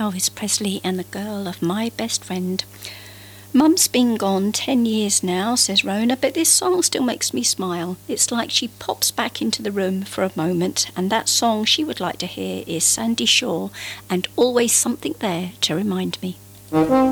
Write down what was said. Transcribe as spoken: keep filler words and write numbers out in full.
Elvis Presley and the girl of my best friend. Mum's been gone ten years now, says Rona, but this song still makes me smile. It's like she pops back into the room for a moment, and that song she would like to hear is Sandy Shaw and Always Something There to Remind Me.